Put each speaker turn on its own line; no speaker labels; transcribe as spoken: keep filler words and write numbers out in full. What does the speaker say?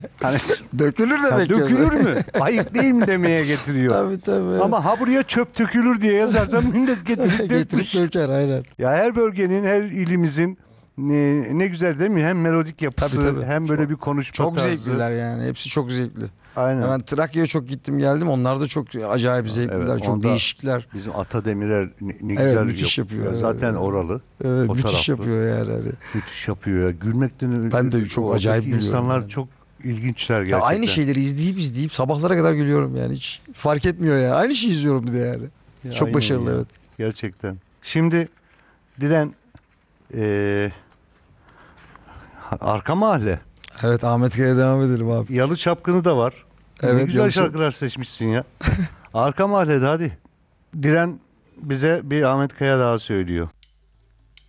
Hani
Dökülür
ha,
demek ki.
dökülür mü? Ayıp değil mi demeye getiriyor.
Tabii tabii.
Ama ha buraya çöp dökülür diye yazarsan millet getirip
Getirip
dökmüş.
döker aynen.
Ya her bölgenin, her ilimizin ne, ne güzel değil mi? Hem melodik yapısı,
Tabii, tabii.
hem böyle
Çok-
bir konuşma
Çok
tarzı.
zevkliler yani. Hepsi çok zevkli.
Aynen.
Ben Trakya'ya çok gittim geldim. Onlar da çok acayip zevkliler.
Evet,
çok
onda-
değişikler.
Bizim Ata Demirer ne, ne
Evet,
güzel
müthiş yapıyor.
Ya
Evet,
zaten
evet.
oralı.
Evet,
O
müthiş
taraflı.
yapıyor yani. Hani.
Müthiş yapıyor ya. Gülmekten
Ben de çok
oradaki
acayip gülüyorum
İnsanlar
yani.
çok ilginçler
Ya
gerçekten.
aynı şeyleri izleyip izleyip sabahlara kadar gülüyorum yani. Hiç fark etmiyor ya. Aynı şeyi izliyorum bir de yani.
Ya
çok
aynen
başarılı
ya.
evet.
Gerçekten. Şimdi Diren eee Arka Mahalle.
Evet, Ahmet Kaya devam edelim abi.
Yalı Çapkını da var. Ne
Evet,
güzel
Yalı Çap-
şarkılar seçmişsin ya. Arka Mahalle'de hadi. Diren bize bir Ahmet Kaya daha söylüyor.